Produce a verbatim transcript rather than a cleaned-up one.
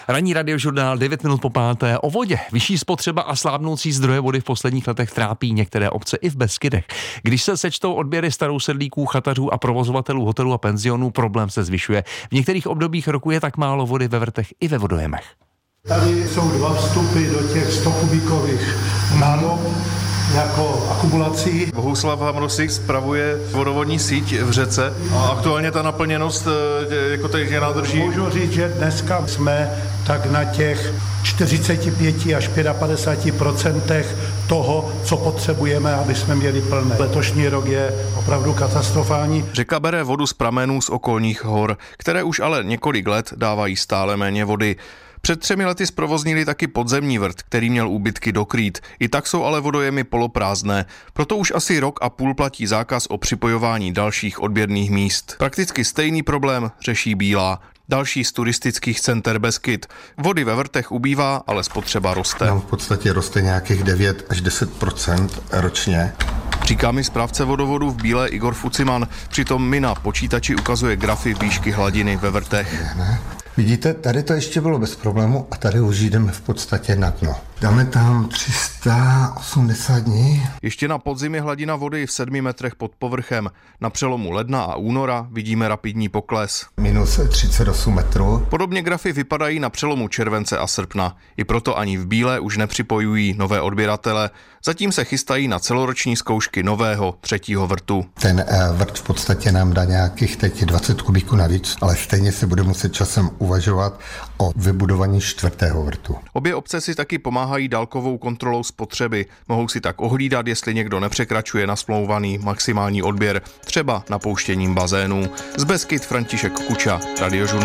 Ranní radiožurnál devět minut po páté o vodě. Vyšší spotřeba a slábnoucí zdroje vody v posledních letech trápí některé obce i v Beskydech. Když se sečtou odběry starousedlíků, chatařů a provozovatelů hotelů a penzionů, problém se zvyšuje. V některých obdobích roku je tak málo vody ve vrtech i ve vodojemech. Tady jsou dva vstupy do těch sto kubíkových nádob jako akumulací. Bohuslav Hamrosik spravuje vodovodní síť v řece a aktuálně ta naplněnost jako těch nádrží. Můžu říct, že dneska jsme tak na těch čtyřicet pět až padesát pět procent toho, co potřebujeme, aby jsme měli plné. Letošní rok je opravdu katastrofální. Řeka bere vodu z pramenů z okolních hor, které už ale několik let dávají stále méně vody. Před třemi lety zprovoznili taky podzemní vrt, který měl úbytky dokrýt. I tak jsou ale vodojemy poloprázdné. Proto už asi rok a půl platí zákaz o připojování dalších odběrných míst. Prakticky stejný problém řeší Bílá, další z turistických center Beskyd. Vody ve vrtech ubývá, ale spotřeba roste. Tam v podstatě roste nějakých devět až deset procent ročně. Říká mi správce vodovodu v Bílé Igor Fuciman. Přitom mi na počítači ukazuje grafy výšky hladiny ve vrtech. Ne. Vidíte, tady to ještě bylo bez problému a tady už jdeme v podstatě na dno. Dáme tam tři sta osmdesát dní. Ještě na podzim je hladina vody v sedmi metrech pod povrchem. Na přelomu ledna a února vidíme rapidní pokles. Minus třicet osm metrů. Podobně grafy vypadají na přelomu července a srpna. I proto ani v Bílé už nepřipojují nové odběratele. Zatím se chystají na celoroční zkoušky nového třetího vrtu. Ten vrt v podstatě nám dá nějakých teď dvacet kubíků navíc, ale stejně se bude muset časem uvažovat o vybudování čtvrtého vrtu. Obě obce si taky pomáhají dálkovou kontrolou spotřeby. Mohou si tak ohlídat, jestli někdo nepřekračuje nasmlouvaný maximální odběr, třeba napouštěním bazénů. Z Beskyd František Kuča, Radiožurnál.